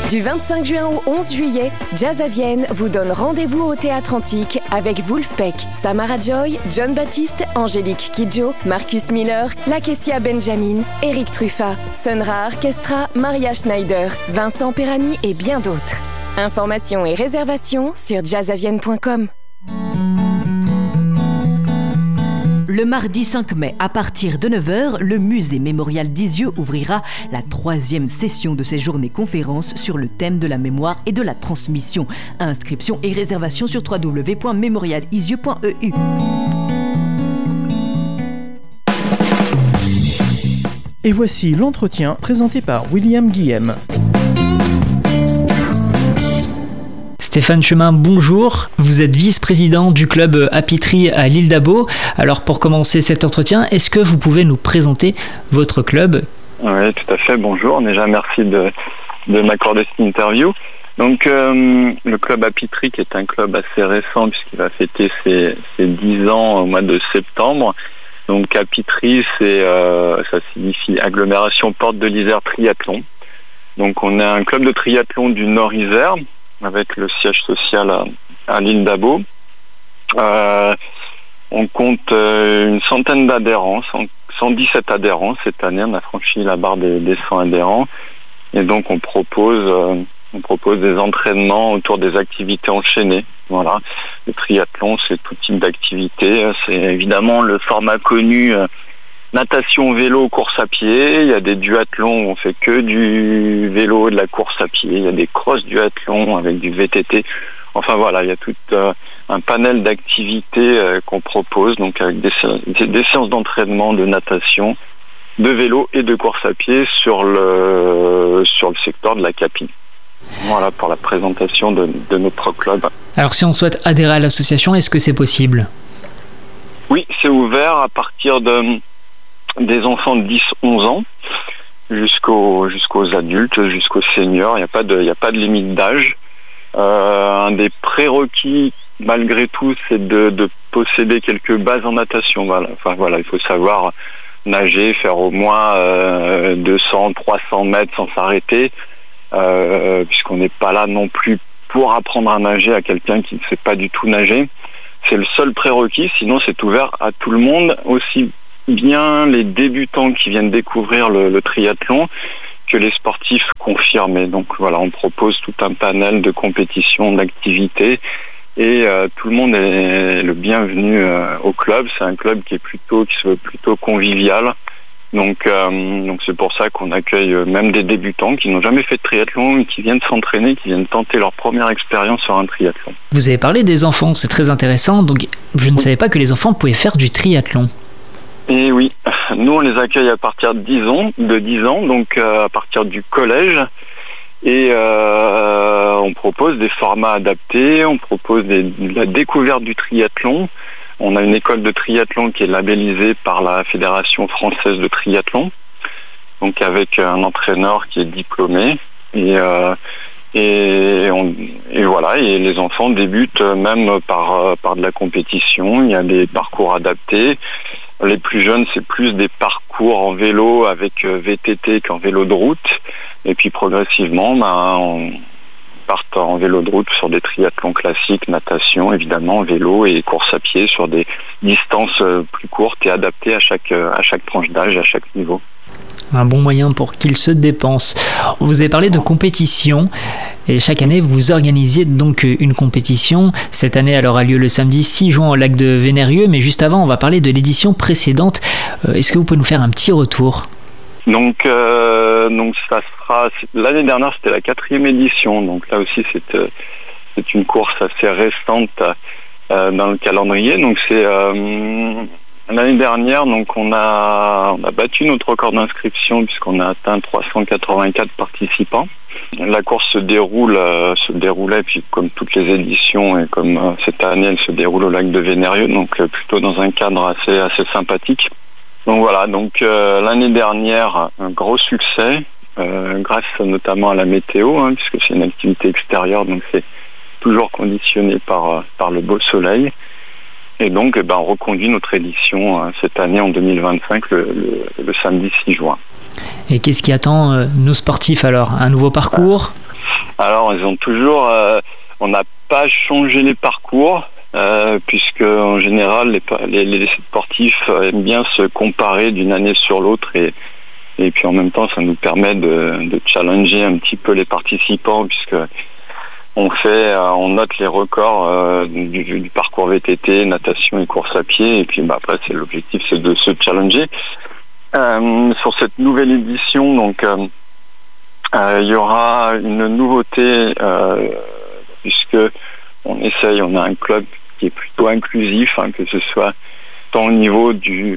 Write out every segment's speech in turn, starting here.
Du 25 juin au 11 juillet, Jazz à Vienne vous donne rendez-vous au Théâtre Antique avec Wolfpack, Samara Joy, John Baptiste, Angélique Kidjo, Marcus Miller, Lakecia Benjamin, Eric Truffat, Sun Ra Orchestra, Maria Schneider, Vincent Perani et bien d'autres. Informations et réservations sur jazzavienne.com. Le mardi 5 mai, à partir de 9h, le musée mémorial d'Isieux ouvrira la 3e session de ses journées conférences sur le thème de la mémoire et de la transmission. Inscription et réservation sur www.mémorialisieux.eu. Et voici l'entretien présenté par William Guillem. Stéphane Chemin, bonjour. Vous êtes vice-président du club Happy Tree à l'île d'Abo. Alors pour commencer cet entretien, est-ce que vous pouvez nous présenter votre club ? Oui, tout à fait. Bonjour. Déjà, merci de m'accorder cette interview. Donc, le club Happy Tree, qui est un club assez récent puisqu'il va fêter ses 10 ans au mois de septembre. Donc, Happy Tree, ça signifie agglomération Porte de l'Isère Triathlon. Donc, on est un club de triathlon du Nord-Isère, avec le siège social à l'île d'Abo. On compte une centaine d'adhérents, 117 adhérents cette année. On a franchi la barre des 100 adhérents. Et donc on propose des entraînements autour des activités enchaînées. Voilà. Le triathlon, c'est tout type d'activité. C'est évidemment le format connu natation, vélo, course à pied. Il y a des duathlons où on fait que du vélo et de la course à pied. Il y a des cross duathlons avec du VTT. Enfin voilà, il y a tout un panel d'activités qu'on propose, donc avec des séances d'entraînement, de natation, de vélo et de course à pied sur le secteur de la Capi. Voilà pour la présentation de notre club. Alors si on souhaite adhérer à l'association, est-ce que c'est possible ? Oui, c'est ouvert à partir des enfants de 10-11 ans jusqu'aux adultes, jusqu'aux seniors. Il n'y a pas de limite d'âge. Un des prérequis, malgré tout, c'est de posséder quelques bases en natation. Voilà. Enfin voilà, il faut savoir nager, faire au moins 200-300 mètres sans s'arrêter, puisqu'on n'est pas là non plus pour apprendre à nager à quelqu'un qui ne sait pas du tout nager. C'est le seul prérequis, sinon c'est ouvert à tout le monde, aussi bien les débutants qui viennent découvrir le triathlon que les sportifs confirmés. Donc voilà, on propose tout un panel de compétitions, d'activités et tout le monde est le bienvenu au club. C'est un club qui se veut plutôt convivial. Donc c'est pour ça qu'on accueille même des débutants qui n'ont jamais fait de triathlon et qui viennent s'entraîner, qui viennent tenter leur première expérience sur un triathlon. Vous avez parlé des enfants, c'est très intéressant. Donc je ne savais pas que les enfants pouvaient faire du triathlon. Et oui, nous on les accueille à partir de 10 ans, donc à partir du collège, et on propose des formats adaptés, on propose la découverte du triathlon. On a une école de triathlon qui est labellisée par la Fédération française de triathlon, donc avec un entraîneur qui est diplômé, et voilà, et les enfants débutent même par de la compétition. Il y a des parcours adaptés. Les plus jeunes, c'est plus des parcours en vélo avec VTT qu'en vélo de route. Et puis progressivement, on part en vélo de route sur des triathlons classiques, natation évidemment, vélo et course à pied sur des distances plus courtes et adaptées à chaque tranche d'âge, à chaque niveau. Un bon moyen pour qu'ils se dépensent. Vous avez parlé de compétition et chaque année vous organisiez donc une compétition. Cette année elle aura lieu le samedi 6 juin au lac de Vénérieux, mais juste avant on va parler de l'édition précédente. Est-ce que vous pouvez nous faire un petit retour ? Donc ça sera, l'année dernière c'était la 4e édition, donc là aussi c'est une course assez récente dans le calendrier. Donc c'est l'année dernière, donc on a battu notre record d'inscription puisqu'on a atteint 384 participants. La course se déroulait, puis comme toutes les éditions et comme cette année, elle se déroule au lac de Vénérieux, donc plutôt dans un cadre assez sympathique. Donc voilà, l'année dernière, un gros succès, grâce notamment à la météo, puisque c'est une activité extérieure, donc c'est toujours conditionné par le beau soleil. Et donc, on reconduit notre édition cette année en 2025, le samedi 6 juin. Et qu'est-ce qui attend nos sportifs alors? Un nouveau parcours? Alors, ils ont toujours... on n'a pas changé les parcours, puisque en général, les sportifs aiment bien se comparer d'une année sur l'autre et puis en même temps, ça nous permet de challenger un petit peu les participants, puisque on note les records du parcours VTT, natation et course à pied, et puis après, l'objectif, c'est de se challenger. Sur cette nouvelle édition, donc, il y aura une nouveauté, puisque on a un club qui est plutôt inclusif, que ce soit tant au niveau des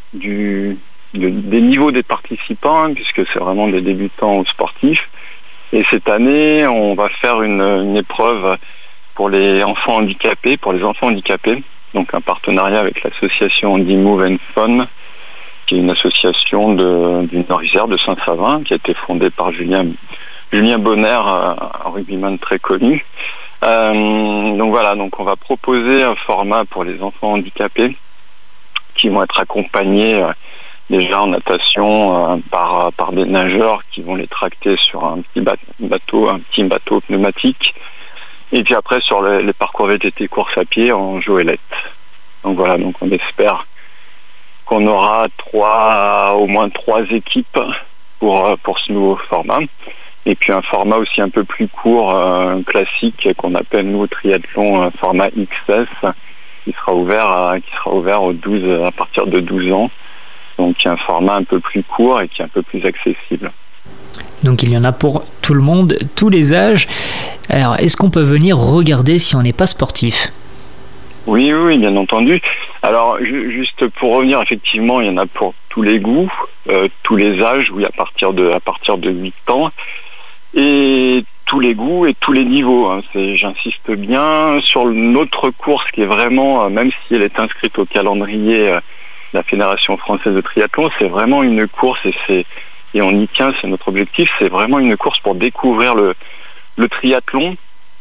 niveaux des participants, puisque c'est vraiment des débutants ou sportifs. Et cette année, on va faire une épreuve pour les enfants handicapés, donc un partenariat avec l'association Handy Move and Fun, qui est une association du Nord-Isère de Saint-Savin, qui a été fondée par Julien Bonner, un rugbyman très connu. Donc voilà, donc on va proposer un format pour les enfants handicapés qui vont être accompagnés déjà en natation par des nageurs qui vont les tracter sur un petit bateau pneumatique, et puis après sur les parcours VTT course à pied en joëlette. Donc voilà, donc on espère qu'on aura au moins trois équipes pour ce nouveau format. Et puis un format aussi un peu plus court, classique, qu'on appelle nous au triathlon format XS, qui sera ouvert à partir de 12 ans. Donc un format un peu plus court et qui est un peu plus accessible. Donc il y en a pour tout le monde, tous les âges. Alors est-ce qu'on peut venir regarder si on n'est pas sportif? Oui, bien entendu. Alors, juste pour revenir, effectivement, il y en a pour tous les goûts, tous les âges, oui, à partir de 8 ans, et tous les goûts et tous les niveaux. J'insiste bien sur notre course qui est vraiment, même si elle est inscrite au calendrier de la Fédération française de triathlon, c'est vraiment une course et on y tient, c'est notre objectif, c'est vraiment une course pour découvrir le triathlon.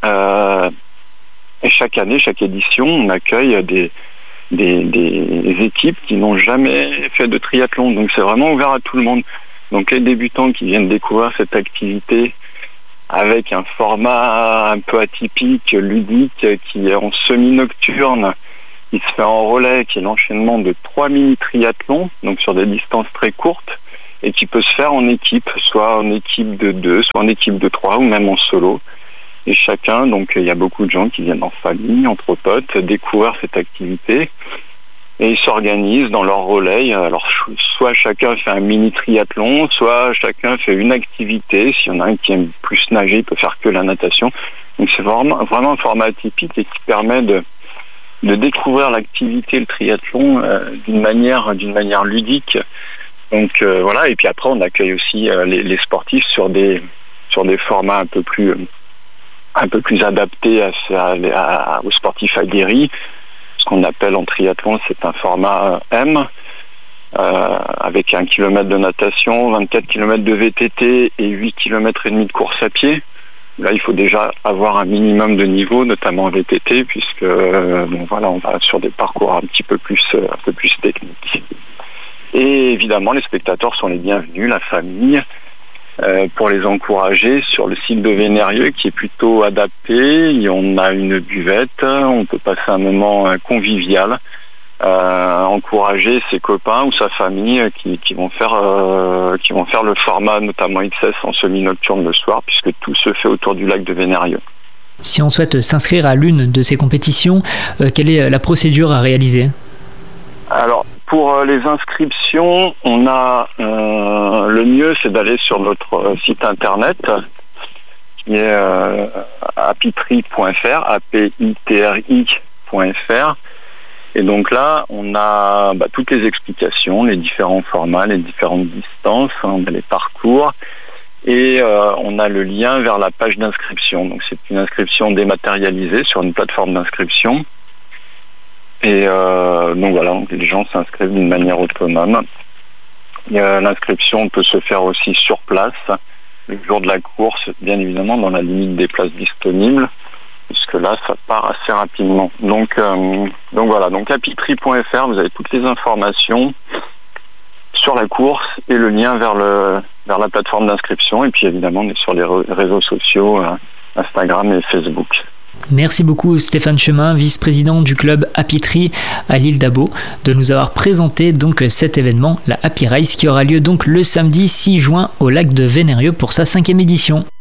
Et chaque année, chaque édition, on accueille des équipes qui n'ont jamais fait de triathlon. Donc c'est vraiment ouvert à tout le monde. Donc les débutants qui viennent découvrir cette activité avec un format un peu atypique, ludique, qui est en semi-nocturne, qui se fait en relais, qui est l'enchaînement de 3 mini-triathlons, donc sur des distances très courtes, et qui peut se faire en équipe, soit en équipe de 2, soit en équipe de 3, ou même en solo. Et chacun, donc il y a beaucoup de gens qui viennent en famille, entre potes, découvrir cette activité, et ils s'organisent dans leur relais. Alors soit chacun fait un mini triathlon, soit chacun fait une activité. S'il y en a un qui aime plus nager, il peut faire que la natation. Donc c'est vraiment un format atypique et qui permet de découvrir l'activité, le triathlon, d'une manière ludique. Donc voilà, et puis après on accueille aussi les sportifs sur des formats un peu plus adaptés aux sportifs aguerris. Ce qu'on appelle en triathlon, c'est un format M, avec 1 km de natation, 24 km de VTT et 8 km et demi de course à pied. Là, il faut déjà avoir un minimum de niveau, notamment en VTT, puisque on va sur des parcours un peu plus techniques. Et évidemment, les spectateurs sont les bienvenus, la famille, pour les encourager sur le site de Vénérieux qui est plutôt adapté. On a une buvette, on peut passer un moment convivial, encourager ses copains ou sa famille qui vont faire le format notamment XS en semi-nocturne le soir, puisque tout se fait autour du lac de Vénérieux. Si on souhaite s'inscrire à l'une de ces compétitions, quelle est la procédure à réaliser? Alors, pour les inscriptions, on a le mieux, c'est d'aller sur notre site internet qui est apitri.fr, apitri.fr. Et donc là, on a toutes les explications, les différents formats, les différentes distances, on a les parcours, et on a le lien vers la page d'inscription. Donc c'est une inscription dématérialisée sur une plateforme d'inscription. Et donc voilà, les gens s'inscrivent d'une manière autonome. L'inscription peut se faire aussi sur place, le jour de la course, bien évidemment dans la limite des places disponibles, puisque là, ça part assez rapidement. Donc voilà, donc apitri.fr, vous avez toutes les informations. sur la course et le lien vers la plateforme d'inscription. Et puis évidemment, on est sur les réseaux sociaux, Instagram et Facebook. Merci beaucoup Stéphane Chemin, vice-président du club Happy Tree à l'île d'Abo, de nous avoir présenté donc cet événement, la Happy Race, qui aura lieu donc le samedi 6 juin au lac de Vénérieux pour sa 5e édition.